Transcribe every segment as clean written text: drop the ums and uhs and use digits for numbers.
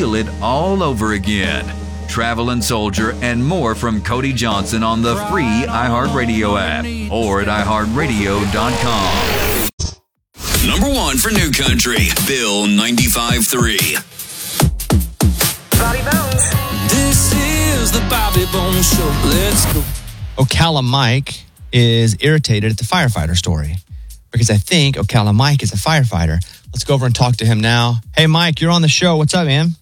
feel it all over again. Travel and Soldier and more from Cody Johnson on the free iHeartRadio app or at iHeartRadio.com. Number one for New Country, Bill 95.3. Bobby Bones. This is the Bobby Bones Show. Let's go. Ocala Mike is irritated at the firefighter story because I think Ocala Mike is a firefighter. Let's go over and talk to him now. Hey, Mike, you're on the show. What's up, man?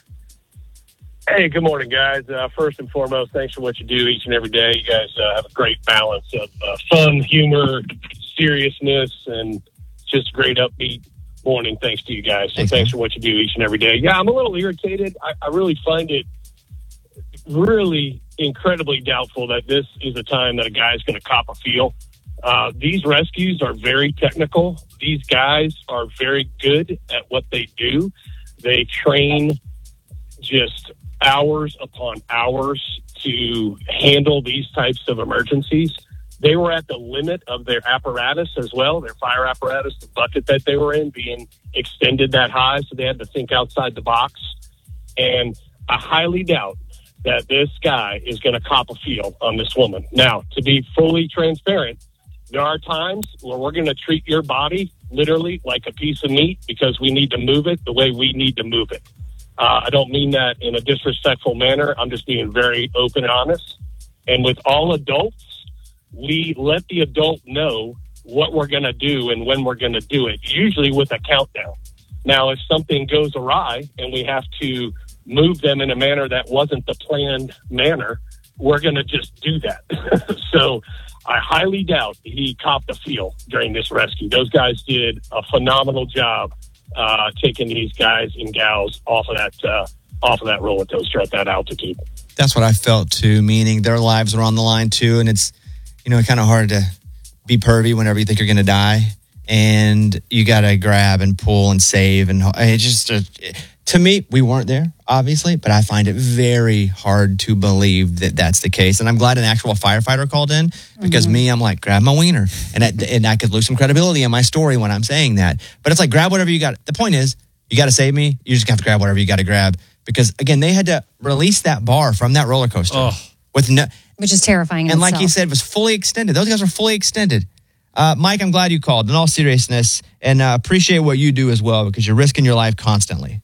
Hey, good morning, guys. First and foremost, thanks for what you do each and every day. You guys have a great balance of fun, humor, seriousness, and just a great upbeat morning. Thanks to you guys. So thanks for what you do each and every day. Yeah, I'm a little irritated. I really find it really incredibly doubtful that this is a time that a guy's going to cop a feel. These rescues are very technical. These guys are very good at what they do. They train just hours upon hours to handle these types of emergencies. They were at the limit of their apparatus as well, their fire apparatus, the bucket that they were in being extended that high, so they had to think outside the box. And I highly doubt that this guy is going to cop a feel on this woman. Now, to be fully transparent, there are times where we're going to treat your body literally like a piece of meat because we need to move it the way we need to move it. I don't mean that in a disrespectful manner. I'm just being very open and honest. And with all adults, we let the adult know what we're going to do and when we're going to do it, usually with a countdown. Now, if something goes awry and we have to move them in a manner that wasn't the planned manner, we're going to just do that. So I highly doubt he copped a feel during this rescue. Those guys did a phenomenal job taking these guys and gals off of that roller coaster at that altitude. That's what I felt too, meaning their lives are on the line too, and it's, kind of hard to be pervy whenever you think you're going to die, and you got to grab and pull and save, and it just, to me, we weren't there, obviously, but I find it very hard to believe that that's the case, and I'm glad an actual firefighter called in, because I'm like, grab my wiener, and I could lose some credibility in my story when I'm saying that, but it's like, grab whatever you got. The point is, you got to save me, you just have to grab whatever you got to grab, because, again, they had to release that bar from that roller coaster with which is terrifying in and like itself. you said, it was fully extended. Those guys are fully extended. Mike, I'm glad you called in all seriousness, and appreciate what you do as well, because you're risking your life constantly.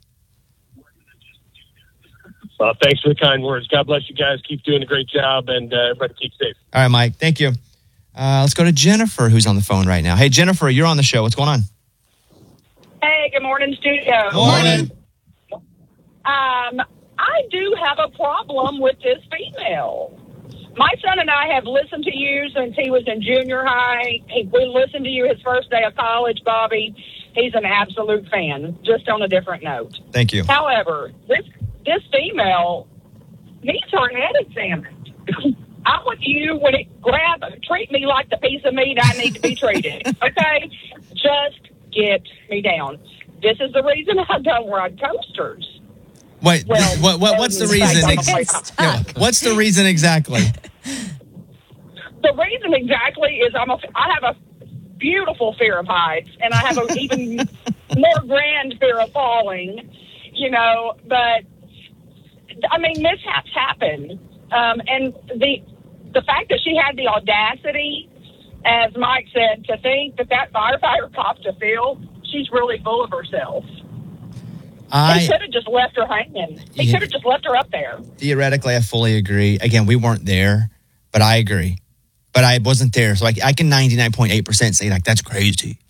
Thanks for the kind words. God bless you guys. Keep doing a great job, and everybody keep safe. All right, Mike. Thank you. Let's go to Jennifer, who's on the phone right now. Hey, Jennifer, you're on the show. What's going on? Hey, good morning, studio. Good morning. I do have a problem with this female. My son and I have listened to you since he was in junior high. We listened to you his first day of college, Bobby. He's an absolute fan, just on a different note. Thank you. However, this female needs her head examined. I want you, treat me like the piece of meat I need to be treated. Okay? Just get me down. This is the reason I don't ride coasters. Wait, what's the reason? What's the reason exactly? The reason exactly is I have a beautiful fear of heights, and I have an even more grand fear of falling, but I mean, mishaps happen. And the fact that she had the audacity, as Mike said, to think that firefighter copped a feel, she's really full of herself. He could have just left her hanging. He could have just left her up there. Theoretically, I fully agree. Again, we weren't there, but I agree. But I wasn't there, so I can 99.8% say, like, that's crazy.